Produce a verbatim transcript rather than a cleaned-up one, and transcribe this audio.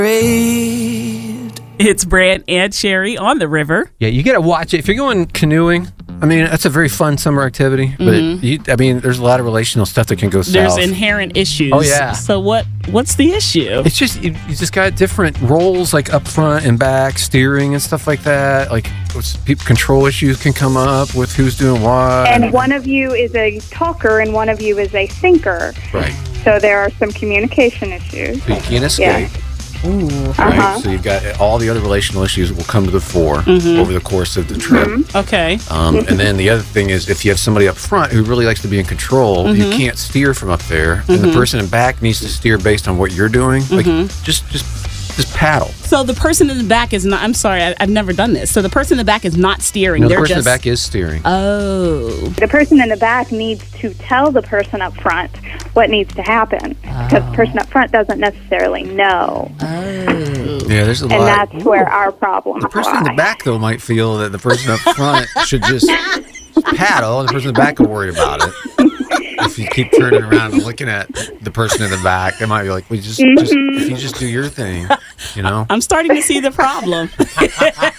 It's Brad and Sherry on the river. Yeah, you got to watch it. If you're going canoeing, I mean, that's a very fun summer activity. But, Mm-hmm. you, I mean, there's a lot of relational stuff that can go south. There's inherent issues. Oh, yeah. So what? what's the issue? It's just, you, you just got different roles, like up front and back, steering and stuff like that. Like, people, control issues can come up with who's doing what. And one of you is a talker and one of you is a thinker. Right. So there are some communication issues. So you can't escape. Yeah. Ooh. Right? Uh-huh. So you've got all the other relational issues will come to the fore Mm-hmm. over the course of the trip. Mm-hmm. Okay. Um, and then the other thing is, if you have somebody up front who really likes to be in control, Mm-hmm. you can't steer from up there, and the person in back needs to steer based on what you're doing. Like, Mm-hmm. just, just, just paddle. So the person in the back is not. I'm sorry, I, I've never done this. So the person in the back is not steering. No, the They're person just. in the back is steering. Oh. The person in the back needs to tell the person up front what needs to happen because the person up front doesn't necessarily know. yeah, there's a And lot. that's where our problem The person in the lies. back, though, might feel that the person up front should just paddle, and the person in the back will worry about it. If you keep turning around and looking at the person in the back, they might be like, "Well, just, just if you just do your thing, you know." I'm starting to see the problem.